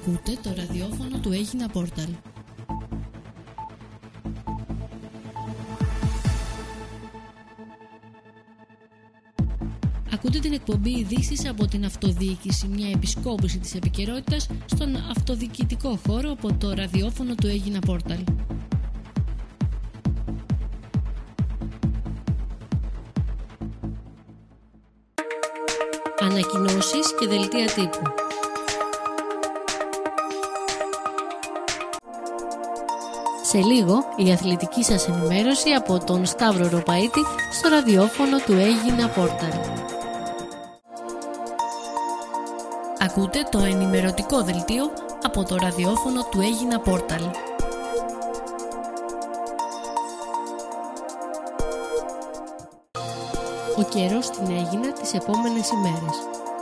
Ακούτε το ραδιόφωνο του Έγινα Πόρταλ. Ακούτε την εκπομπή ειδήσεις από την αυτοδιοίκηση, μια επισκόπηση της επικαιρότητας στον αυτοδιοικητικό χώρο από το ραδιόφωνο του Έγινα Πόρταλ. Ανακοινώσεις και δελτία τύπου. Σε λίγο η αθλητική σας ενημέρωση από τον Σταύρο Ροπαίτη στο ραδιόφωνο του Έγινα Πόρταλ. Ακούτε το ενημερωτικό δελτίο από το ραδιόφωνο του Έγινα Πόρταλ. Ο καιρός στην Αίγινα τις επόμενες ημέρες.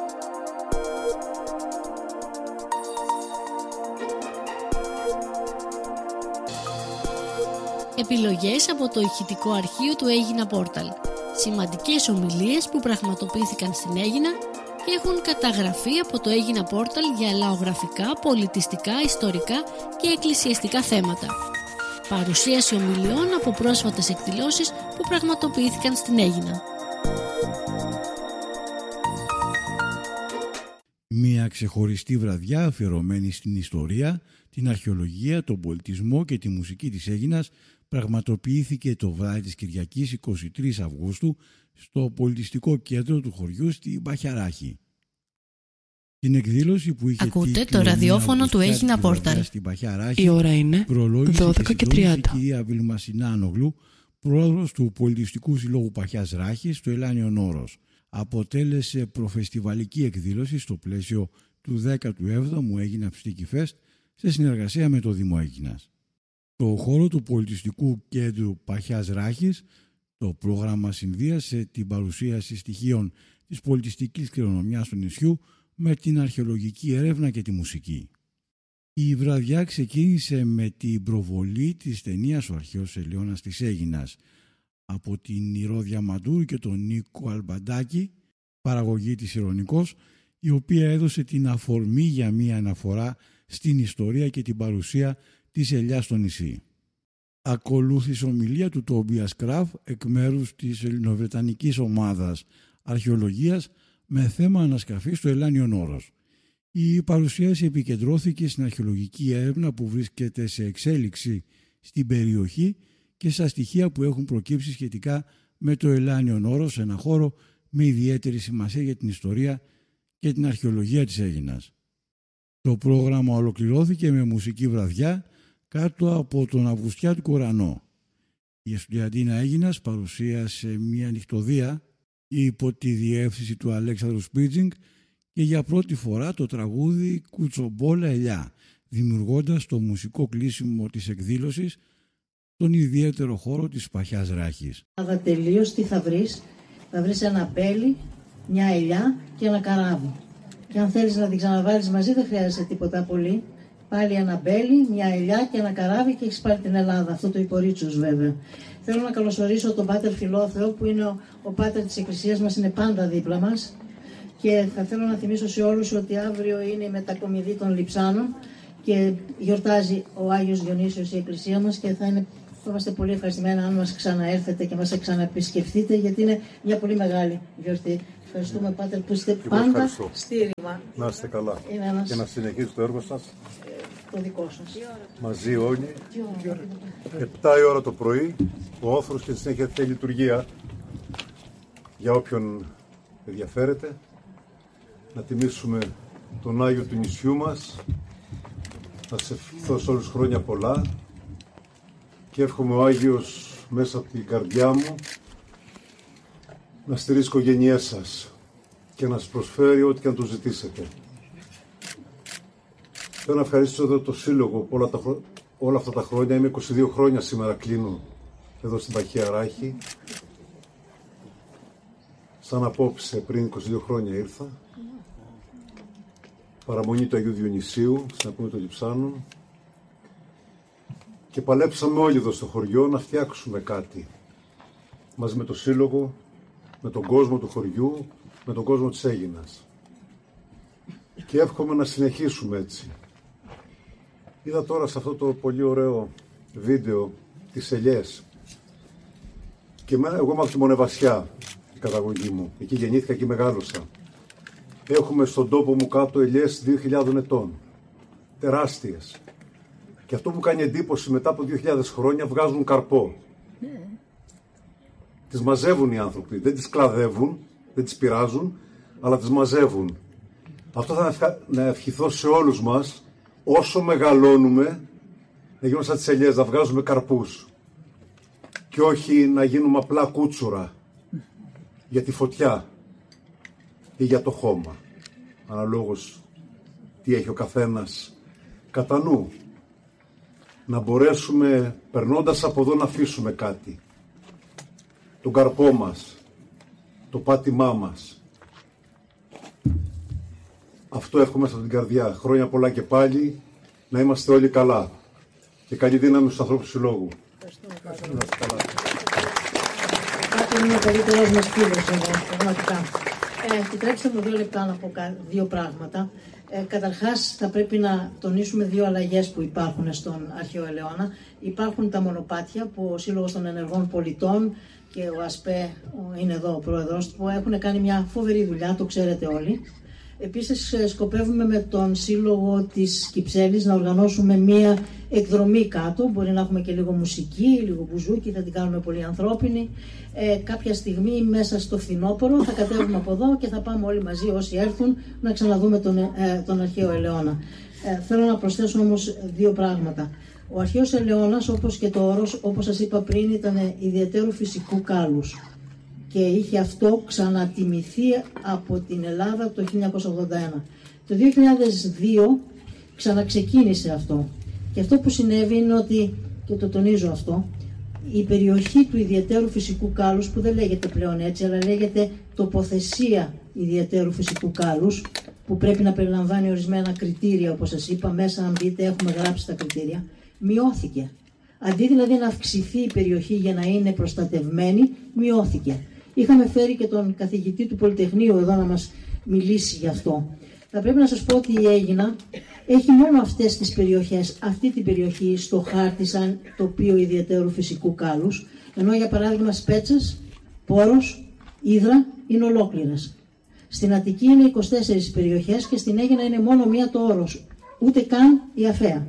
Επιλογές από το ηχητικό αρχείο του Έγινα Πόρταλ. Σημαντικές ομιλίες που πραγματοποιήθηκαν στην Αίγινα και έχουν καταγραφεί από το Έγινα Πόρταλ για λαογραφικά, πολιτιστικά, ιστορικά και εκκλησιαστικά θέματα. Παρουσίαση ομιλιών από πρόσφατες εκδηλώσεις που πραγματοποιήθηκαν στην Αίγινα. Μια ξεχωριστή βραδιά αφιερωμένη στην ιστορία, την αρχαιολογία, τον πολιτισμό και τη μουσική της Αίγινας πραγματοποιήθηκε το βράδυ της Κυριακής 23 Αυγούστου στο πολιτιστικό κέντρο του χωριού στη Παχιαράχη. Την εκδήλωση που είχε ακούτε το ραδιόφωνο του Έγινα Πόρταλ. Η ώρα είναι 12:30. Η κυρία Βιλμασινά-Ανογλου, πρόεδρος του Πολιτιστικού Συλλόγου Παχιάς Ράχης στο Ελάνιον Όρος. Αποτέλεσε προφεστιβαλική εκδήλωση στο πλαίσιο του 17ου Αίγινα Ψτίκι Φεστ σε συνεργασία με το Δήμο Αίγινας. Το χώρο του Πολιτιστικού Κέντρου Παχιάς Ράχης, το πρόγραμμα συνδύασε την παρουσίαση στοιχείων της πολιτιστικής κληρονομιάς του νησιού με την αρχαιολογική έρευνα και τη μουσική. Η βραδιά ξεκίνησε με την προβολή της ταινίας «Ο αρχαίος Ελαιώνας της Αίγινας» από την Ηρώ Διαμαντούρ και τον Νίκο Αλμπαντάκη, παραγωγή της Ηρωνικός, η οποία έδωσε την αφορμή για μία αναφορά στην ιστορία και την παρουσία της ελιάς στο νησί. Ακολούθησε ομιλία του Τόμπιας Κραφ εκ μέρους της ελληνοβρετανικής ομάδας αρχαιολογίας με θέμα ανασκαφή στο Ελάνιον Όρος. Η παρουσίαση επικεντρώθηκε στην αρχαιολογική έρευνα που βρίσκεται σε εξέλιξη στην περιοχή και στα στοιχεία που έχουν προκύψει σχετικά με το Ελάνιον Όρος, ένα χώρο με ιδιαίτερη σημασία για την ιστορία και την αρχαιολογία της Αίγινας. Το πρόγραμμα ολοκληρώθηκε με μουσική βραδιά κάτω από τον Αυγουστιάτικο ουρανό. Η Εστιαντίνα Αίγινας παρουσίασε μια νυχτωδία υπό τη διεύθυνση του Αλέξανδρου Σπίτζινγκ και για πρώτη φορά το τραγούδι «Κουτσομπόλα Ελιά», δημιουργώντας το μουσικό κλείσιμο της εκδήλωσης τον ιδιαίτερο χώρο της Παχιάς Ράχης. Τελείως τι θα βρεις? Θα βρεις ένα πέλι, μια ελιά και ένα καράβι. Και αν θέλεις να την ξαναβάλεις μαζί δεν χρειάζεται τίποτα πολύ. Πάλι ένα μπέλι, μια ελιά και ένα καράβι και έχεις πάρει την Ελλάδα. Αυτό το υπορρίτσος βέβαια. Θέλω να καλωσορίσω τον Πάτερ Φιλόθεο που είναι ο πάτερ της Εκκλησίας μας, είναι πάντα δίπλα μας. Και θα θέλω να θυμίσω σε όλους ότι αύριο είναι η μετακομιδή των Λειψάνων και γιορτάζει ο Άγιος Διονύσιος η Εκκλησία μας και θα είμαστε πολύ ευχαριστημένοι αν μας ξαναέρθετε και μας ξαναεπισκεφτείτε γιατί είναι μια πολύ μεγάλη γιορτή. Ευχαριστούμε Πάτερ που είστε πάντα στήριγμα. Να είστε καλά και να συνεχίσετε το έργο σας. Το δικό σας. Μαζί όλοι. 7 η ώρα το πρωί, ο όθρος και στη συνέχεια τη λειτουργία για όποιον ενδιαφέρεται. Να τιμήσουμε τον Άγιο του νησιού μας. Να σε ευχηθώ σε όλους χρόνια πολλά και εύχομαι ο Άγιος μέσα από την καρδιά μου να στηρίζει τις οικογένειές σας και να σας προσφέρει ό,τι και αν το ζητήσετε. Θέλω να ευχαριστήσω εδώ το Σύλλογο όλα αυτά τα χρόνια. Είμαι 22 χρόνια σήμερα κλείνω εδώ στην Παχία Ράχη. Σαν απόψε πριν 22 χρόνια ήρθα. Παραμονή του Αγίου Διονυσίου, στην Ακούνη των Λειψάνων. Και παλέψαμε όλοι εδώ στο χωριό να φτιάξουμε κάτι. Μαζί με το Σύλλογο, με τον κόσμο του χωριού, με τον κόσμο της Αίγινας. Και εύχομαι να συνεχίσουμε έτσι. Είδα τώρα σε αυτό το πολύ ωραίο βίντεο τις ελιές. Και εγώ είμαι από τη Μονεβασιά, η καταγωγή μου. Εκεί γεννήθηκα και μεγάλωσα. Έχουμε στον τόπο μου κάτω ελιές 2.000 ετών. Τεράστιες. Και αυτό που κάνει εντύπωση, μετά από 2.000 χρόνια βγάζουν καρπό. Τις μαζεύουν οι άνθρωποι. Δεν τις κλαδεύουν, δεν τις πειράζουν, αλλά τις μαζεύουν. Αυτό θα να ευχηθώ σε όλους μας, όσο μεγαλώνουμε, να γίνουμε σαν τις ελιές, να βγάζουμε καρπούς. Και όχι να γίνουμε απλά κούτσουρα για τη φωτιά ή για το χώμα. Αναλόγως τι έχει ο καθένας κατά νου. Να μπορέσουμε, περνώντας από εδώ, να αφήσουμε κάτι. Τον καρπό μας, το πάτημά μας. Αυτό εύχομαι μέσα από την καρδιά. Χρόνια πολλά και πάλι, να είμαστε όλοι καλά. Και καλή δύναμη στους ανθρώπους του Συλλόγου. Κάτι είναι ο καλύτερος μας φίλος εδώ, πραγματικά. Επιτρέψτε μου 2 λεπτά να πω 2 πράγματα. Καταρχάς, θα πρέπει να τονίσουμε 2 αλλαγές που υπάρχουν στον Αρχαίο Ελαιώνα. Υπάρχουν τα μονοπάτια που ο Σύλλογος των Ενεργών Πολιτών και ο ΑΣΠΕ, είναι εδώ ο πρόεδρος, που έχουν κάνει μια φοβερή δουλειά, το ξέρετε όλοι. Επίσης, σκοπεύουμε με τον Σύλλογο της Κυψέλης να οργανώσουμε μία εκδρομή κάτω. Μπορεί να έχουμε και λίγο μουσική, λίγο μπουζούκι, θα την κάνουμε πολύ ανθρώπινη. Κάποια στιγμή μέσα στο φθινόπωρο θα κατέβουμε από εδώ και θα πάμε όλοι μαζί, όσοι έρθουν, να ξαναδούμε τον Αρχαίο Ελαιώνα. Θέλω να προσθέσω όμως 2 πράγματα. Ο Αρχαίος Ελαιώνας, όπως και το όρος, όπως σας είπα πριν, ήταν ιδιαίτερου φυσικού κάλους. Και είχε αυτό ξανατιμηθεί από την Ελλάδα το 1981. Το 2002 ξαναξεκίνησε αυτό. Και αυτό που συνέβη είναι ότι, και το τονίζω αυτό, η περιοχή του ιδιαιτέρου φυσικού κάλους, που δεν λέγεται πλέον έτσι, αλλά λέγεται τοποθεσία ιδιαιτέρου φυσικού κάλους, που πρέπει να περιλαμβάνει ορισμένα κριτήρια, όπως σας είπα, μέσα αν μπείτε έχουμε γράψει τα κριτήρια, μειώθηκε. Αντί δηλαδή να αυξηθεί η περιοχή για να είναι προστατευμένη, μειώθηκε. Είχαμε φέρει και τον καθηγητή του Πολυτεχνείου εδώ να μας μιλήσει γι' αυτό. Θα πρέπει να σας πω ότι η Αίγινα έχει μόνο αυτές τις περιοχές, αυτή την περιοχή στο χάρτη σαν τοπίο ιδιαιτέρου φυσικού κάλους, ενώ για παράδειγμα Σπέτσες, Πόρος, Ύδρα είναι ολόκληρες. Στην Αττική είναι 24 περιοχές και στην Αίγινα είναι μόνο μία το Όρος, ούτε καν η Αφαία.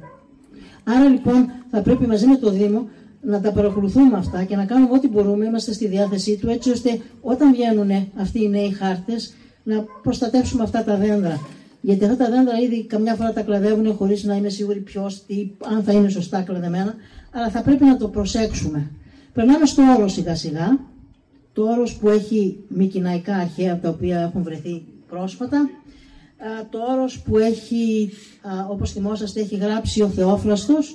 Άρα λοιπόν θα πρέπει μαζί με το Δήμο να τα παρακολουθούμε αυτά και να κάνουμε ό,τι μπορούμε, είμαστε στη διάθεσή του, έτσι ώστε όταν βγαίνουν αυτοί οι νέοι χάρτες να προστατεύσουμε αυτά τα δέντρα. Γιατί αυτά τα δέντρα ήδη καμιά φορά τα κλαδεύουν χωρίς να είναι σίγουροι ποιος, αν θα είναι σωστά κλαδεμένα, αλλά θα πρέπει να το προσέξουμε. Περνάμε στο Όρος σιγά σιγά, το Όρος που έχει μικηναϊκά αρχαία τα οποία έχουν βρεθεί πρόσφατα, το Όρος που έχει, όπως θυμόσαστε, έχει γράψει ο Θεόφραστος,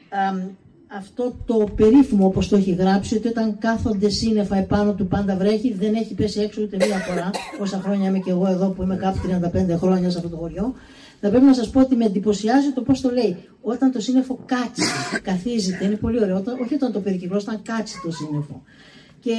αυτό το περίφημο όπως το έχει γράψει, ότι όταν κάθονται σύννεφα επάνω του πάντα βρέχει, δεν έχει πέσει έξω ούτε μία φορά. Όσα χρόνια είμαι και εγώ εδώ που είμαι κάπου 35 χρόνια σε αυτό το χωριό. Θα πρέπει να σας πω ότι με εντυπωσιάζει το πώς το λέει. Όταν το σύννεφο κάτσει, καθίζεται, είναι πολύ ωραίο. Όχι όταν το περικυκλώσει, όταν κάτσει το σύννεφο. Και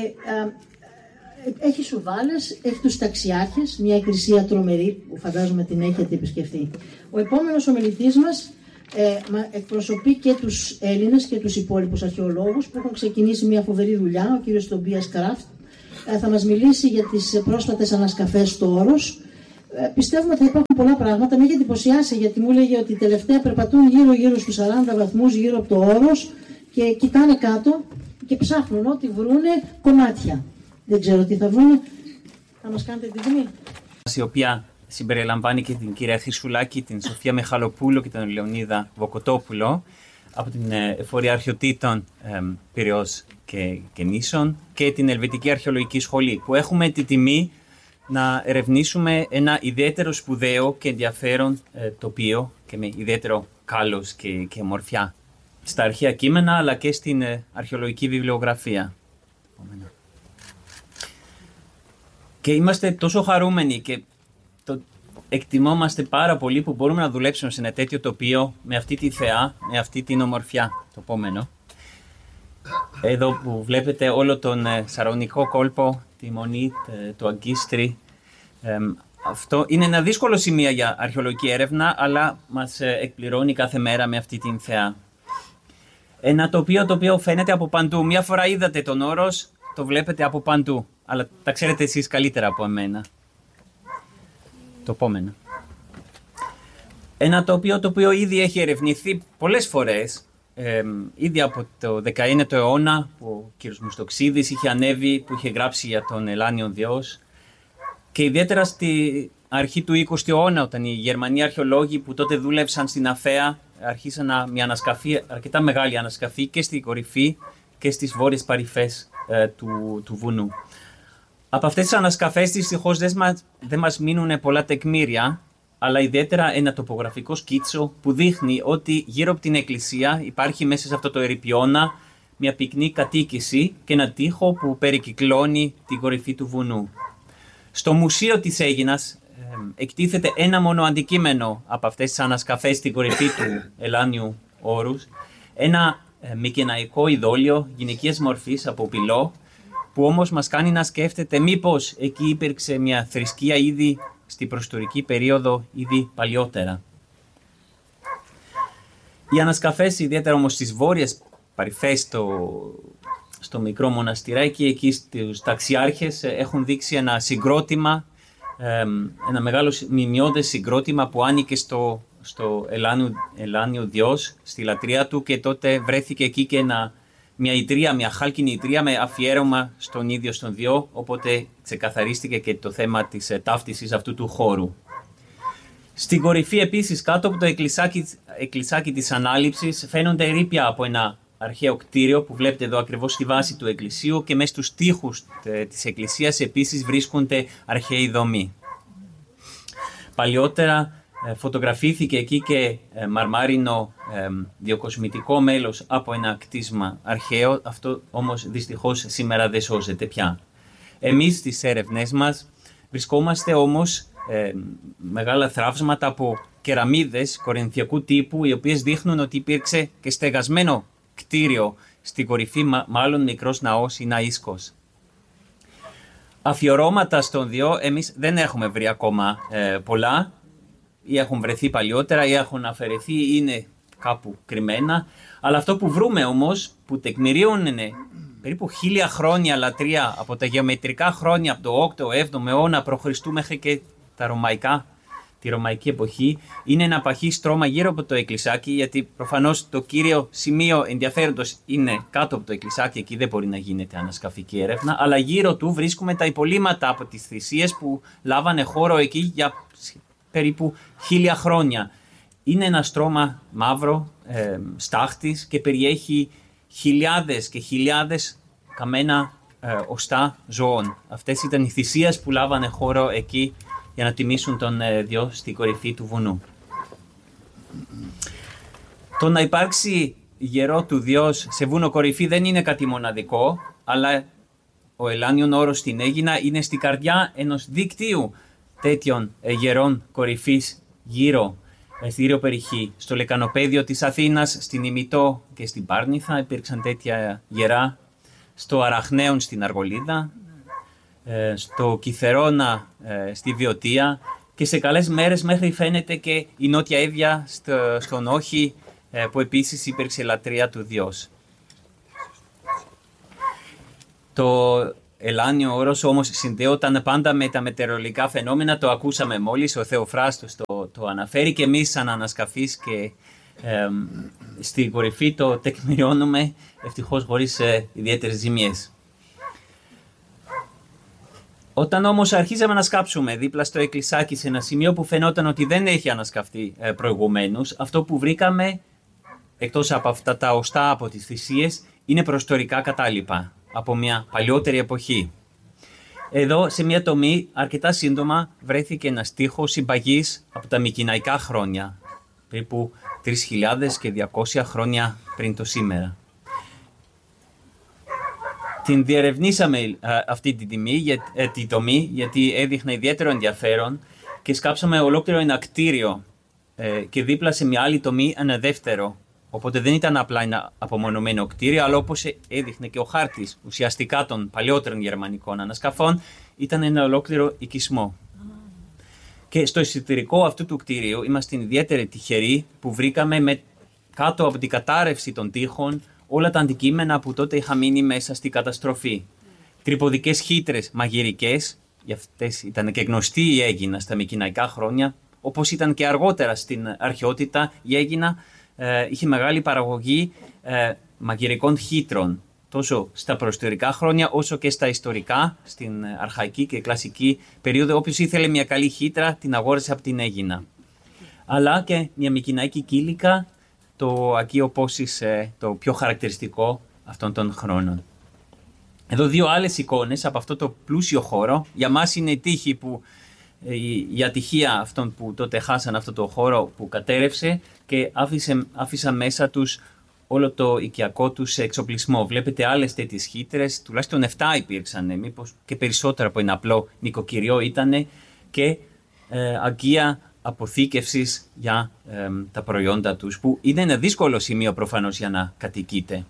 έχει σουβάλες, έχει τους ταξιάρχες, μια εκκλησία τρομερή που φαντάζομαι την έχετε επισκεφτεί. Ο επόμενος ομιλητής μας εκπροσωπεί και τους Έλληνες και τους υπόλοιπους αρχαιολόγους που έχουν ξεκινήσει μια φοβερή δουλειά, ο κύριος Τομπίας Κράφτ. Θα μας μιλήσει για τις πρόσφατες ανασκαφές στο Όρος. Πιστεύουμε ότι θα υπάρχουν πολλά πράγματα. Με έχει εντυπωσιάσει γιατί μου έλεγε ότι τελευταία περπατούν γύρω στους 40 βαθμούς γύρω από το Όρος και κοιτάνε κάτω και ψάχνουν ό,τι βρούνε κομμάτια. Δεν ξέρω τι θα βρούνε. Θα μας κάνετε την τιμή. Η οποία συμπεριλαμβάνει και την κυρία Χρυσουλάκη, την Σοφία Μιχαλοπούλου και τον Λεωνίδα Βοκοτόπουλο από την Εφορία Αρχαιοτήτων Πειραιώς και Νήσων και την Ελβετική Αρχαιολογική Σχολή, που έχουμε τη τιμή να ερευνήσουμε ένα ιδιαίτερο σπουδαίο και ενδιαφέρον τοπίο και με ιδιαίτερο κάλος και μορφιά στα αρχαία κείμενα αλλά και στην αρχαιολογική βιβλιογραφία. Και είμαστε τόσο χαρούμενοι και εκτιμόμαστε πάρα πολύ που μπορούμε να δουλέψουμε σε ένα τέτοιο τοπίο με αυτή τη θεά, με αυτή την ομορφιά, το επόμενο. Εδώ που βλέπετε όλο τον σαρονικό κόλπο, τη Μονή, το Αγκίστρι, αυτό είναι ένα δύσκολο σημείο για αρχαιολογική έρευνα, αλλά μας εκπληρώνει κάθε μέρα με αυτή την θεά. Ένα τοπίο το οποίο φαίνεται από παντού. Μια φορά είδατε τον Όρος, το βλέπετε από παντού, αλλά τα ξέρετε εσείς καλύτερα από εμένα. Το επόμενο. Ένα τοπίο το οποίο ήδη έχει ερευνηθεί πολλές φορές, ήδη από το 19ο αιώνα, που ο κύριος Μουστοξίδης είχε ανέβει, που είχε γράψει για τον Ελλάνιο Διός, και ιδιαίτερα στη αρχή του 20ου αιώνα, όταν οι Γερμανοί αρχαιολόγοι που τότε δούλεψαν στην Αφαία αρχίσαν μια ανασκαφή, αρκετά μεγάλη ανασκαφή, και στη κορυφή και στις βόρειες παρυφές του βουνού. Από αυτές τις ανασκαφές δυστυχώς δεν μας μείνουν πολλά τεκμήρια, αλλά ιδιαίτερα ένα τοπογραφικό σκίτσο που δείχνει ότι γύρω από την εκκλησία υπάρχει μέσα σε αυτό το ερειπιώνα μια πυκνή κατοίκηση και ένα τοίχο που περικυκλώνει την κορυφή του βουνού. Στο Μουσείο της Αίγινας εκτίθεται ένα μόνο αντικείμενο από αυτές τις ανασκαφές στην κορυφή του Ελλάνιου Όρους, ένα μικεναϊκό ειδόλιο γυναικείας μορφής από πυλό, που όμως μας κάνει να σκέφτεται μήπως εκεί υπήρξε μια θρησκεία ήδη στην προϊστορική περίοδο, ήδη παλιότερα. Οι ανασκαφές, ιδιαίτερα όμως στις βόρειες παρυφές στο μικρό μοναστηράκι, εκεί στους ταξιάρχες, έχουν δείξει ένα συγκρότημα, ένα μεγάλο μνημειώδες συγκρότημα που άνοικε στο Ελλάνιο Διός, στη λατρεία του, και τότε βρέθηκε εκεί και μια ιτρία, μια χάλκινη ιτρία με αφιέρωμα στον ίδιο στον Διό, οπότε ξεκαθαρίστηκε και το θέμα της ταύτισης αυτού του χώρου. Στην κορυφή επίσης, κάτω από το εκκλησάκι της Ανάληψης, φαίνονται ερείπια από ένα αρχαίο κτίριο που βλέπετε εδώ ακριβώς στη βάση του εκκλησίου, και μέσα στους τοίχους της εκκλησίας επίσης βρίσκονται αρχαίοι δομοί. Παλιότερα φωτογραφήθηκε εκεί και μαρμάρινο διακοσμητικό μέλος από ένα κτίσμα αρχαίο. Αυτό όμως δυστυχώς σήμερα δεν σώζεται πια. Εμείς στις έρευνές μας βρισκόμαστε όμως μεγάλα θραύσματα από κεραμίδες κορινθιακού τύπου, οι οποίες δείχνουν ότι υπήρξε και στεγασμένο κτίριο στην κορυφή, μάλλον μικρός ναός ή ναΐσκος. Αφιερώματα στον Διό εμείς δεν έχουμε βρει ακόμα πολλά, ή έχουν βρεθεί παλιότερα ή έχουν αφαιρεθεί ή είναι κάπου κρυμμένα. Αλλά αυτό που βρούμε όμως, που τεκμηρίουν περίπου 1000 χρόνια λατρεία από τα γεωμετρικά χρόνια, από το 8ο-7ο αιώνα π.Χ. μέχρι και τη ρωμαϊκή εποχή, είναι ένα παχύ στρώμα γύρω από το εκκλησάκι, γιατί προφανώς το κύριο σημείο ενδιαφέροντος είναι κάτω από το εκκλησάκι, εκεί δεν μπορεί να γίνεται ανασκαφική έρευνα, αλλά γύρω του βρίσκουμε τα υπολείμματα από τις θυσίες που λάβανε χώρο εκεί για περίπου 1000 χρόνια. Είναι ένα στρώμα μαύρο, στάχτης, και περιέχει χιλιάδες και χιλιάδες καμένα οστά ζώων. Αυτές ήταν οι θυσίες που λάβανε χώρο εκεί για να τιμήσουν τον Διό στην κορυφή του βουνού. Το να υπάρξει γερό του Διός σε βούνο κορυφή δεν είναι κάτι μοναδικό, αλλά ο Ελλάνιον Όρος στην Αίγινα είναι στην καρδιά ενός δικτύου τέτοιων γερών κορυφής γύρω στη γύρω περιοχή. Στο λεκανοπέδιο της Αθήνας, στην Ημιτό και στην Πάρνηθα υπήρξαν τέτοια γερά, στο Αραχναίον στην Αργολίδα, στο Κιθερώνα στη Βιωτία, και σε καλές μέρες μέχρι φαίνεται και η Νότια Εύβοια στον Όχη, που επίσης υπήρξε λατρεία του Διός. Το Ελλάνιο Όρος όμως συνδέονταν πάντα με τα μετεωρολογικά φαινόμενα, το ακούσαμε μόλις, ο Θεοφράστος το αναφέρει, και εμείς σαν ανασκαφείς και στην κορυφή το τεκμηριώνουμε, ευτυχώς χωρίς ιδιαίτερες ζημιές. Όταν όμως αρχίζαμε να σκάψουμε δίπλα στο εκκλησάκι σε ένα σημείο που φαινόταν ότι δεν έχει ανασκαφτεί προηγουμένως, αυτό που βρήκαμε, εκτός από αυτά τα οστά από τις θυσίες, είναι προϊστορικά κατάλοιπα από μια παλιότερη εποχή. Εδώ σε μια τομή αρκετά σύντομα βρέθηκε ένας τοίχος συμπαγής από τα μικηναϊκά χρόνια, περίπου 3.200 χρόνια πριν το σήμερα. Την διερευνήσαμε αυτή τη τομή γιατί έδειχνε ιδιαίτερο ενδιαφέρον, και σκάψαμε ολόκληρο ένα κτίριο και δίπλα σε μια άλλη τομή ένα δεύτερο. Οπότε δεν ήταν απλά ένα απομονωμένο κτίριο, αλλά όπως έδειχνε και ο χάρτης ουσιαστικά των παλιότερων γερμανικών ανασκαφών, ήταν ένα ολόκληρο οικισμό. Και στο εσωτερικό αυτού του κτίριου είμαστε ιδιαίτερα τυχεροί που βρήκαμε κάτω από την κατάρρευση των τοίχων όλα τα αντικείμενα που τότε είχαν μείνει μέσα στη καταστροφή. Τρυποδικές χύτρες μαγειρικές, για αυτές ήταν και γνωστή η Αίγινα στα Μυκηναϊκά χρόνια, όπως ήταν και αργότερα στην αρχαιότητα η Αίγινα είχε μεγάλη παραγωγή μαγειρικών χύτρων, τόσο στα προϊστορικά χρόνια όσο και στα ιστορικά, στην αρχαϊκή και κλασική περίοδο. Όποιος ήθελε μια καλή χύτρα την αγόρασε από την Αίγινα. Αλλά και μια Μυκηναϊκή κύλικα, το Ακείο Πόσης, το πιο χαρακτηριστικό αυτών των χρόνων. Εδώ δύο άλλες εικόνες από αυτό το πλούσιο χώρο. Για μας είναι η τύχη που η ατυχία αυτών που τότε χάσαν αυτό το χώρο που κατέρευσε και άφησαν μέσα τους όλο το οικιακό τους εξοπλισμό. Βλέπετε άλλες τέτοιες χύτρες, τουλάχιστον 7 υπήρξαν, μήπως και περισσότερο από ένα απλό νοικοκυριό ήτανε, και αγκία αποθήκευσης για τα προϊόντα τους, που είναι ένα δύσκολο σημείο προφανώς για να κατοικείτε.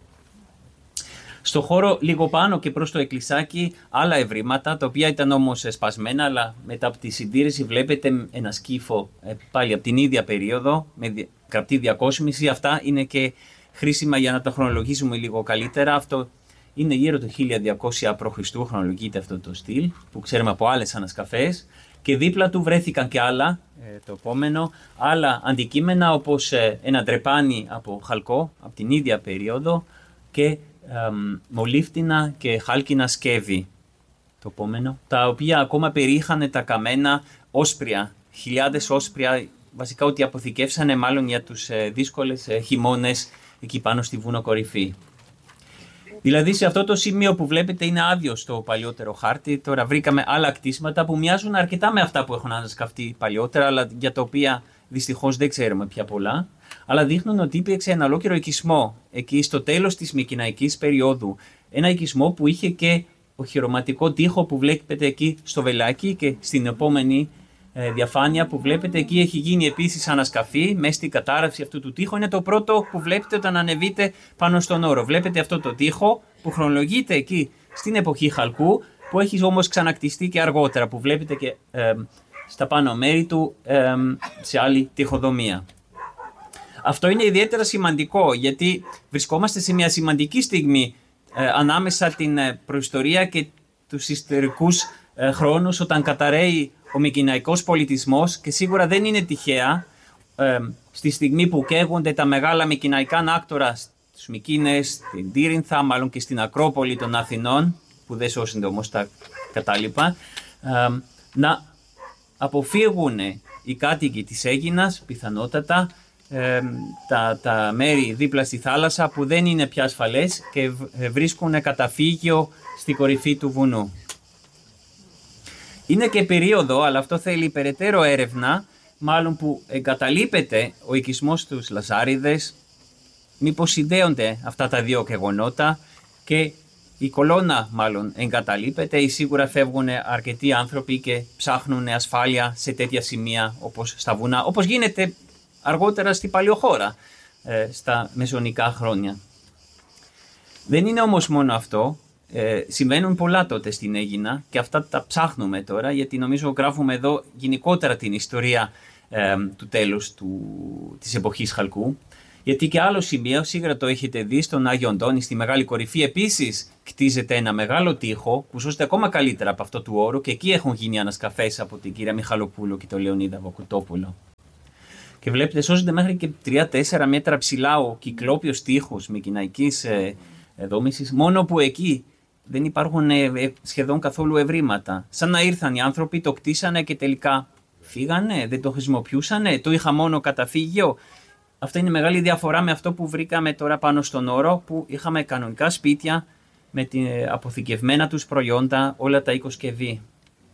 Στο χώρο λίγο πάνω και προς το εκκλησάκι άλλα ευρήματα, τα οποία ήταν όμως σπασμένα, αλλά μετά από τη συντήρηση βλέπετε ένα σκύφο πάλι από την ίδια περίοδο, με γραπτή διακόσμηση. Αυτά είναι και χρήσιμα για να τα χρονολογήσουμε λίγο καλύτερα. Αυτό είναι γύρω το 1200 π.Χ. χρονολογείται αυτό το στυλ, που ξέρουμε από άλλες ανασκαφές. Και δίπλα του βρέθηκαν και άλλα, το επόμενο, άλλα αντικείμενα, όπως ένα τρεπάνι από χαλκό από την ίδια περίοδο και μολύφτινα και χάλκινα σκεύη, το επόμενο, τα οποία ακόμα περιείχαν τα καμένα όσπρια, χιλιάδες όσπρια, βασικά ότι αποθηκεύσανε μάλλον για τους δύσκολες χειμώνες εκεί πάνω στη βουνό κορυφή. Δηλαδή σε αυτό το σημείο που βλέπετε είναι άδειο στο παλιότερο χάρτη. Τώρα βρήκαμε άλλα κτίσματα που μοιάζουν αρκετά με αυτά που έχουν ανασκαφτεί παλιότερα, αλλά για τα οποία δυστυχώς δεν ξέρουμε πια πολλά. Αλλά δείχνουν ότι υπήρξε ένα ολόκληρο οικισμό εκεί στο τέλος της Μυκηναϊκής περίοδου. Ένα οικισμό που είχε και οχυρωματικό τοίχο που βλέπετε εκεί στο βελάκι, και στην επόμενη διαφάνεια που βλέπετε εκεί έχει γίνει επίσης ανασκαφή μέσα στην κατάρρευση αυτού του τοίχου. Είναι το πρώτο που βλέπετε όταν ανεβείτε πάνω στον όρο. Βλέπετε αυτό το τοίχο που χρονολογείται εκεί στην εποχή Χαλκού, που έχει όμως ξανακτιστεί και αργότερα, που βλέπετε και στα πάνω μέρη του σε άλλη τοιχοδομία. Αυτό είναι ιδιαίτερα σημαντικό, γιατί βρισκόμαστε σε μια σημαντική στιγμή ανάμεσα την προϊστορία και τους ιστορικούς χρόνους, όταν καταραίει ο Μυκηναϊκός πολιτισμός, και σίγουρα δεν είναι τυχαία στη στιγμή που καίγονται τα μεγάλα Μυκηναϊκά ανάκτορα στους Μυκήνες, στην Τύρινθα, μάλλον και στην Ακρόπολη των Αθηνών, που δεν σώσονται όμως τα κατάλοιπα, να αποφύγουν οι κάτοικοι της Αίγινας πιθανότατα τα μέρη δίπλα στη θάλασσα που δεν είναι πια ασφαλές και βρίσκουν καταφύγιο στη κορυφή του βουνού. Είναι και περίοδο, αλλά αυτό θέλει περαιτέρω έρευνα, μάλλον που εγκαταλείπεται ο οικισμός στους Λαζάριδες, μήπως συνδέονται αυτά τα δύο γεγονότα και η κολόνα μάλλον εγκαταλείπεται, ή σίγουρα φεύγουν αρκετοί άνθρωποι και ψάχνουν ασφάλεια σε τέτοια σημεία όπως στα βουνά, όπως γίνεται αργότερα στη Παλαιοχώρα, στα μεσαιωνικά χρόνια. Δεν είναι όμως μόνο αυτό. Συμβαίνουν πολλά τότε στην Αίγινα και αυτά τα ψάχνουμε τώρα, γιατί νομίζω γράφουμε εδώ γενικότερα την ιστορία του τέλους της εποχής Χαλκού. Γιατί και άλλο σημείο, σίγουρα το έχετε δει, στον Άγιο Αντώνη, στη Μεγάλη Κορυφή, επίσης κτίζεται ένα μεγάλο τοίχο που σώζεται ακόμα καλύτερα από αυτό του όρου, και εκεί έχουν γίνει ανασκαφές από την κυρία Μιχαλοπούλου και τον Λεωνίδα Βοκοτόπουλο. Και βλέπετε, σώζεται μέχρι και 3-4 μέτρα ψηλά ο κυκλόπιος τοίχος Μυκηναϊκής δόμησης, μόνο που εκεί δεν υπάρχουν σχεδόν καθόλου ευρήματα. Σαν να ήρθαν οι άνθρωποι, το κτίσανε και τελικά φύγανε, δεν το χρησιμοποιούσανε, το είχα μόνο καταφύγιο. Αυτό είναι μεγάλη διαφορά με αυτό που βρήκαμε τώρα πάνω στον όρο, που είχαμε κανονικά σπίτια με την αποθηκευμένα τους προϊόντα, όλα τα οικοσκευή.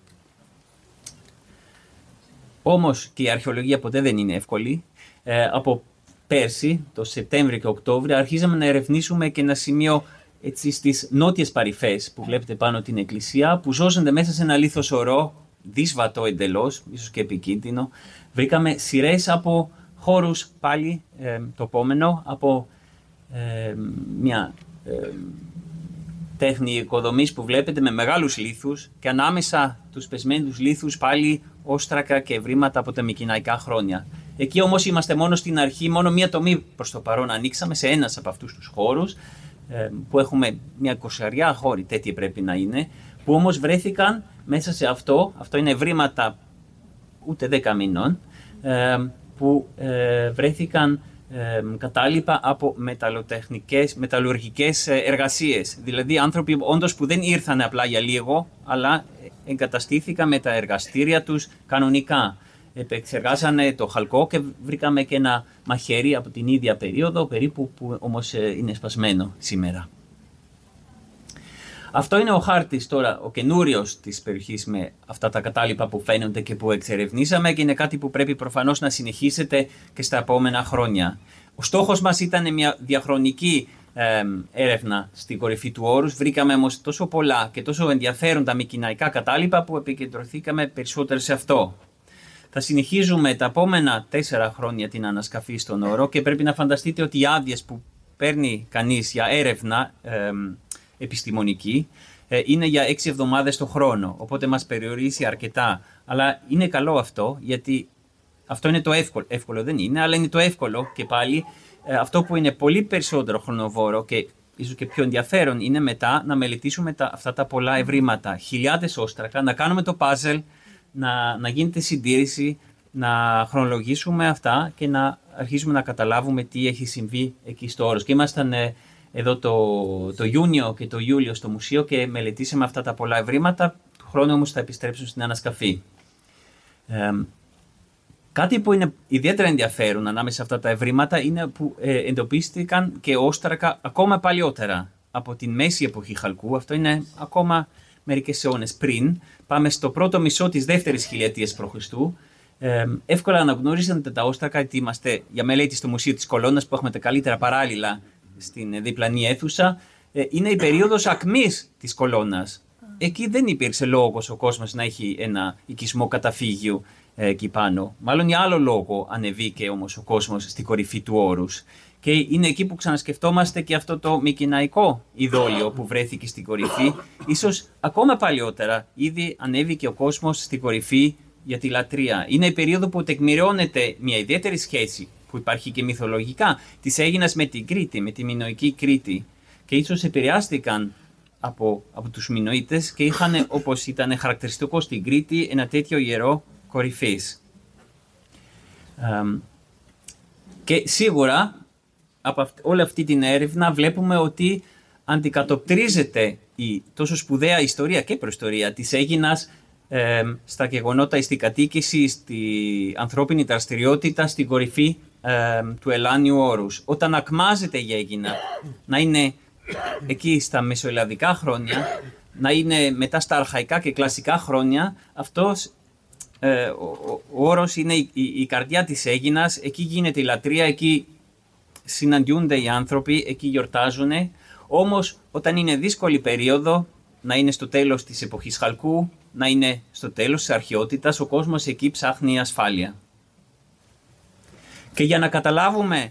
Όμως και η αρχαιολογία ποτέ δεν είναι εύκολη. Από πέρσι, το Σεπτέμβριο και Οκτώβριο, αρχίζαμε να ερευνήσουμε και ένα σημείο έτσι στις νότιες παρυφές που βλέπετε πάνω την εκκλησία, που ζώζονται μέσα σε ένα λίθος ορό, δύσβατο εντελώς, ίσως και επικίνδυνο. Βρήκαμε σειρές από χώρους πάλι, το επόμενο, από μια τέχνη οικοδομής που βλέπετε με μεγάλους λίθους και ανάμεσα τους πεσμένους λίθους πάλι όστρακα και ευρήματα από τα μικηναϊκά χρόνια. Εκεί όμως είμαστε μόνο στην αρχή, μόνο μία τομή προς το παρόν ανοίξαμε σε ένας από αυτούς τους χώρους, που έχουμε μια 20 χώροι, τέτοιοι πρέπει να είναι, που όμως βρέθηκαν μέσα σε αυτό είναι ευρήματα ούτε 10 μηνών, που βρέθηκαν κατάλοιπα από μεταλλουργικές εργασίες. Δηλαδή άνθρωποι όντως που δεν ήρθαν απλά για λίγο, αλλά εγκαταστήθηκαν με τα εργαστήρια τους κανονικά. Επεξεργάσανε το χαλκό και βρήκαμε και ένα μαχαίρι από την ίδια περίοδο, περίπου, που όμως είναι σπασμένο σήμερα. Αυτό είναι ο χάρτης τώρα, ο καινούριος της περιοχής με αυτά τα κατάλοιπα που φαίνονται και που εξερευνήσαμε και είναι κάτι που πρέπει προφανώς να συνεχίσετε και στα επόμενα χρόνια. Ο στόχος μας ήταν μια διαχρονική έρευνα στην κορυφή του όρους. Βρήκαμε όμως τόσο πολλά και τόσο ενδιαφέροντα μικηναϊκά κατάλοιπα που επικεντρωθήκαμε περισσότερο σε αυτό. Θα συνεχίζουμε τα επόμενα 4 χρόνια την ανασκαφή στον όρο και πρέπει να φανταστείτε ότι οι άδειες που παίρνει κανείς για έρευνα επιστημονική είναι για 6 εβδομάδες το χρόνο, οπότε μας περιορίζει αρκετά. Αλλά είναι καλό αυτό, γιατί αυτό είναι το εύκολο δεν είναι, αλλά είναι το εύκολο και πάλι αυτό που είναι πολύ περισσότερο χρονοβόρο και ίσως και πιο ενδιαφέρον είναι μετά να μελετήσουμε αυτά τα πολλά ευρήματα, χιλιάδες όστρακα, να κάνουμε το puzzle, να γίνεται συντήρηση, να χρονολογήσουμε αυτά και να αρχίσουμε να καταλάβουμε τι έχει συμβεί εκεί στο όρος. Και ήμασταν εδώ το Ιούνιο και το Ιούλιο στο μουσείο και μελετήσαμε αυτά τα πολλά ευρήματα. Του χρόνου όμως θα επιστρέψουν στην ανασκαφή. Κάτι που είναι ιδιαίτερα ενδιαφέρον ανάμεσα σε αυτά τα ευρήματα είναι που εντοπίστηκαν και όστρακα ακόμα παλιότερα από την μέση εποχή χαλκού. Αυτό είναι ακόμα μερικές αιώνες πριν. Πάμε στο πρώτο μισό της δεύτερης χιλιετίας π.Χ. Εύκολα αναγνωρίζετε τα όστρακα, γιατί είμαστε για μελέτη στο Μουσείο της Κολώνας που έχουμε τα καλύτερα παράλληλα στην διπλανή αίθουσα. Είναι η περίοδος ακμής της Κολώνας. Εκεί δεν υπήρξε λόγος ο κόσμος να έχει ένα οικισμό καταφύγιο εκεί πάνω. Μάλλον για άλλο λόγο ανεβήκε όμως ο κόσμος στην κορυφή του όρους. Και είναι εκεί που ξανασκεφτόμαστε και αυτό το μικηναϊκό ειδόλιο που βρέθηκε στην κορυφή. Ίσως ακόμα παλιότερα ήδη ανέβηκε ο κόσμος στην κορυφή για τη λατρεία. Είναι η περίοδο που τεκμηριώνεται μια ιδιαίτερη σχέση που υπάρχει και μυθολογικά της Αίγινας με την Κρήτη, με τη μινωική Κρήτη. Και ίσως επηρεάστηκαν από τους Μινωίτες και είχαν, όπως ήταν χαρακτηριστικό στην Κρήτη, ένα τέτοιο ιερό κορυφής. Και σίγουρα από όλη αυτή την έρευνα βλέπουμε ότι αντικατοπτρίζεται η τόσο σπουδαία ιστορία και προϊστορία της Αίγινας στα γεγονότα, στη κατοίκηση, στη ανθρώπινη δραστηριότητα, στην κορυφή του Ελλάνιου όρους. Όταν ακμάζεται η Αίγινα να είναι εκεί στα μεσοελλαδικά χρόνια, να είναι μετά στα αρχαϊκά και κλασικά χρόνια, αυτός ο όρος είναι η καρδιά της Αίγινας, εκεί γίνεται η λατρεία, εκεί συναντιούνται οι άνθρωποι, εκεί γιορτάζουν. Όμως όταν είναι δύσκολη περίοδο, να είναι στο τέλος της εποχής χαλκού, να είναι στο τέλος της αρχαιότητας, ο κόσμος εκεί ψάχνει ασφάλεια. Και για να καταλάβουμε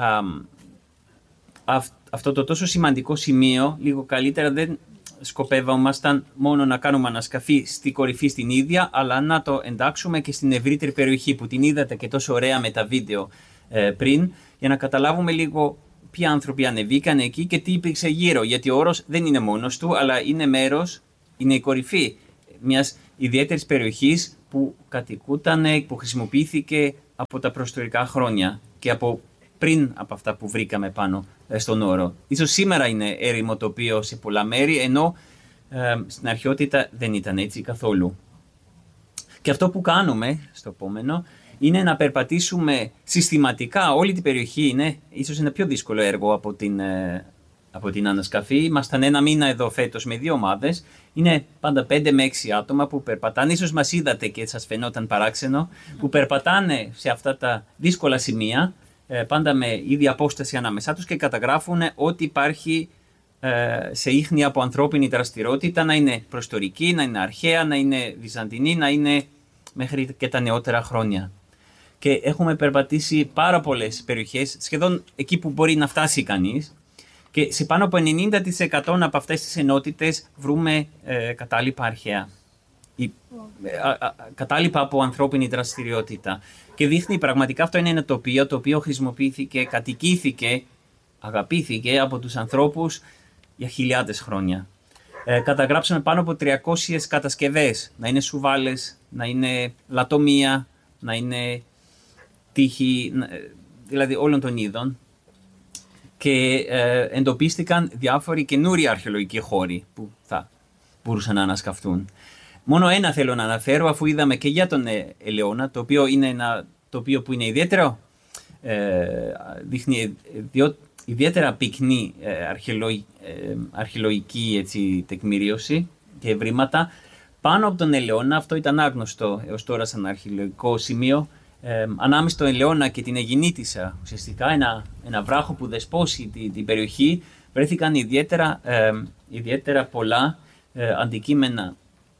αυτό το τόσο σημαντικό σημείο, λίγο καλύτερα δεν σκοπεύομασταν μόνο να κάνουμε ανασκαφή στη κορυφή στην ίδια, αλλά να το εντάξουμε και στην ευρύτερη περιοχή που την είδατε και τόσο ωραία με τα βίντεο πριν, για να καταλάβουμε λίγο ποιοι άνθρωποι ανεβήκαν εκεί και τι υπήρξε γύρω. Γιατί ο όρος δεν είναι μόνος του, αλλά είναι μέρος, είναι η κορυφή μιας ιδιαίτερης περιοχής που κατοικούταν, που χρησιμοποιήθηκε από τα προϊστορικά χρόνια και από πριν από αυτά που βρήκαμε πάνω στον όρο. Ίσως σήμερα είναι έρημο τοπίο σε πολλά μέρη, ενώ στην αρχαιότητα δεν ήταν έτσι καθόλου. Και αυτό που κάνουμε στο επόμενο είναι να περπατήσουμε συστηματικά όλη την περιοχή. Είναι ίσως ένα πιο δύσκολο έργο από την ανασκαφή. Ήμασταν 1 μήνα εδώ φέτος με 2 ομάδες. Είναι πάντα 5 με 6 άτομα που περπατάνε. Ίσως μας είδατε και σας φαινόταν παράξενο, που περπατάνε σε αυτά τα δύσκολα σημεία, πάντα με ίδια απόσταση ανάμεσά τους και καταγράφουν ό,τι υπάρχει σε ίχνη από ανθρώπινη δραστηριότητα, να είναι προϊστορική, να είναι αρχαία, να είναι βυζαντινή, να είναι μέχρι και τα νεότερα χρόνια. Και έχουμε περπατήσει πάρα πολλές περιοχές, σχεδόν εκεί που μπορεί να φτάσει κανείς. Και σε πάνω από 90% από αυτές τις ενότητες βρούμε κατάλοιπα αρχαία. Κατάλοιπα από ανθρώπινη δραστηριότητα. Και δείχνει πραγματικά αυτό είναι ένα τοπίο το οποίο χρησιμοποιήθηκε, κατοικήθηκε, αγαπήθηκε από τους ανθρώπους για χιλιάδες χρόνια. Καταγράψαμε πάνω από 300 κατασκευές, να είναι σουβάλες, να είναι λατομεία, να είναι τείχη, δηλαδή όλων των είδων. Και εντοπίστηκαν διάφοροι καινούριοι αρχαιολογικοί χώροι που θα μπορούσαν να ανασκαφτούν. Μόνο ένα θέλω να αναφέρω, αφού είδαμε και για τον Ελαιώνα, το οποίο είναι ένα τοπίο που είναι ιδιαίτερο, δείχνει ιδιαίτερα πυκνή αρχαιολογική τεκμηρίωση και ευρήματα. Πάνω από τον Ελαιώνα, αυτό ήταν άγνωστο έως τώρα σαν αρχαιολογικό σημείο, ανάμεσα στον Ελαιώνα και την Αιγινήτισσα, ουσιαστικά ένα βράχο που δεσπόσει την περιοχή, βρέθηκαν ιδιαίτερα πολλά αντικείμενα,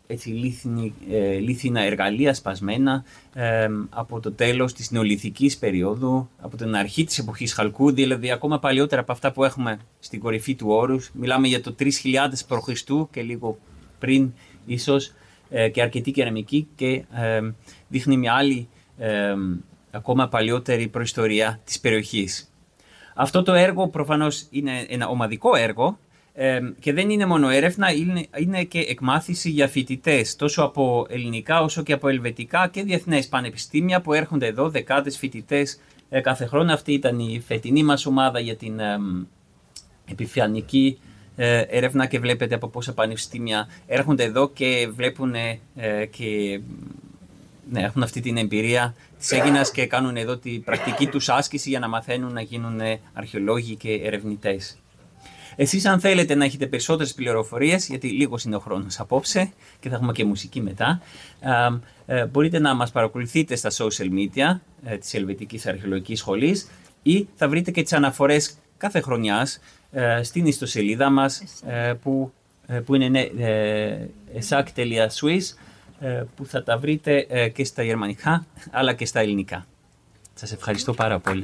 λίθινα εργαλεία σπασμένα από το τέλος της νεολιθικής περίοδου, από την αρχή της εποχής Χαλκού, δηλαδή ακόμα παλιότερα από αυτά που έχουμε στην κορυφή του όρους. Μιλάμε για το 3000 π.Χ. και λίγο πριν ίσως, και αρκετή κεραμική, και δείχνει μια άλλη ακόμα παλιότερη προϊστορία της περιοχής. Αυτό το έργο προφανώς είναι ένα ομαδικό έργο, και δεν είναι μόνο έρευνα, είναι και εκμάθηση για φοιτητές, τόσο από ελληνικά όσο και από ελβετικά και διεθνές πανεπιστήμια που έρχονται εδώ, δεκάδες φοιτητές κάθε χρόνο. Αυτή ήταν η φετινή μας ομάδα για την επιφανική έρευνα, και βλέπετε από πόσα πανεπιστήμια έρχονται εδώ και βλέπουν και έχουν αυτή την εμπειρία της Αίγινας και κάνουν εδώ την πρακτική τους άσκηση για να μαθαίνουν να γίνουν αρχαιολόγοι και ερευνητές. Εσείς, αν θέλετε να έχετε περισσότερες πληροφορίες, γιατί λίγος είναι ο χρόνος απόψε και θα έχουμε και μουσική μετά, μπορείτε να μας παρακολουθείτε στα social media της Ελβετικής Αρχαιολογικής Σχολής, ή θα βρείτε και τις αναφορές κάθε χρονιάς στην ιστοσελίδα μας που είναι esac.swiss, που θα τα βρείτε και στα γερμανικά αλλά και στα ελληνικά. Σας ευχαριστώ πάρα πολύ.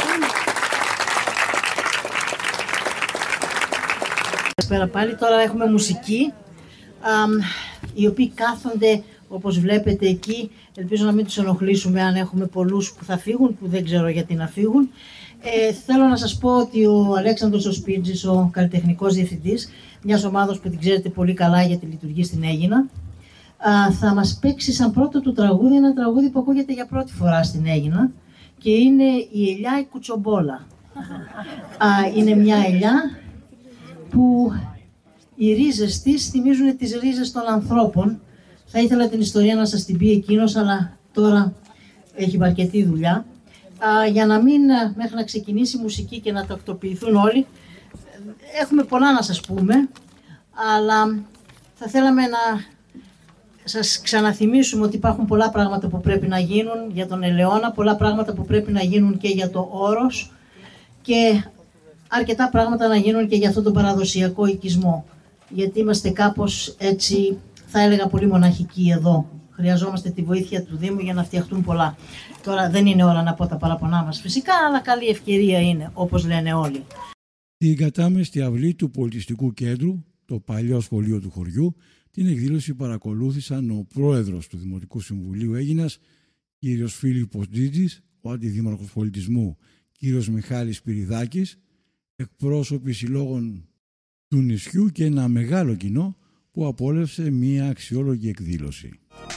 Καλησπέρα πάλι. Τώρα έχουμε μουσική, οι οποίοι κάθονται όπως βλέπετε εκεί. Ελπίζω να μην τους ενοχλήσουμε αν έχουμε πολλούς που θα φύγουν, που δεν ξέρω γιατί να φύγουν. Θέλω να σας πω ότι ο Αλέξανδρος ο Σπίρτζης, ο καλλιτεχνικός διευθυντής μιας ομάδας που την ξέρετε πολύ καλά γιατί λειτουργεί στην Αίγινα, θα μας παίξει σαν πρώτο του τραγούδι ένα τραγούδι που ακούγεται για πρώτη φορά στην Αίγινα, και είναι η ελιά η κουτσομπόλα. Είναι μια ελιά που οι ρίζες της θυμίζουν τις ρίζες των ανθρώπων. Θα ήθελα την ιστορία να σας την πει εκείνος, αλλά τώρα έχει αρκετή δουλειά. Για να μην, μέχρι να ξεκινήσει η μουσική και να τακτοποιηθούν όλοι, έχουμε πολλά να σας πούμε, αλλά θα θέλαμε να σας ξαναθυμίσουμε ότι υπάρχουν πολλά πράγματα που πρέπει να γίνουν για τον Ελαιώνα, πολλά πράγματα που πρέπει να γίνουν και για το Όρος, και αρκετά πράγματα να γίνουν και για αυτόν τον παραδοσιακό οικισμό. Γιατί είμαστε κάπως έτσι, θα έλεγα, πολύ μοναχικοί εδώ. Χρειαζόμαστε τη βοήθεια του Δήμου για να φτιαχτούν πολλά. Τώρα δεν είναι ώρα να πω τα παραπονά μας φυσικά, αλλά καλή ευκαιρία είναι, όπως λένε όλοι. Την κατάμεστη αυλή του Πολιτιστικού Κέντρου, το παλιό σχολείο του χωριού, την εκδήλωση παρακολούθησαν ο πρόεδρος του Δημοτικού Συμβουλίου Αίγινας, κύριος Φίλιππος Τζίτζης, ο αντιδήμαρχος πολιτισμού, κύριος Μιχάλης Σπυριδάκης, εκπρόσωποι συλλόγων του νησιού και ένα μεγάλο κοινό που απόλαυσε μια αξιόλογη εκδήλωση.